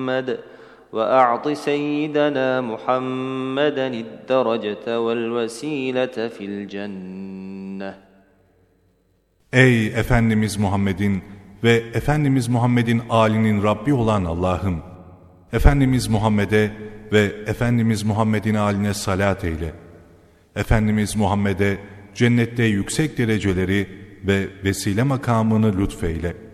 محمد وأعط سيدنا محمدا الدرجة والوسيلة في الجنة. Ey Efendimiz Muhammed'in ve Efendimiz Muhammed'in âlinin Rabbi olan Allah'ım! Efendimiz Muhammed'e ve Efendimiz Muhammed'in âline salat eyle. Efendimiz Muhammed'e cennette yüksek dereceleri ve vesile makamını lütfeyle.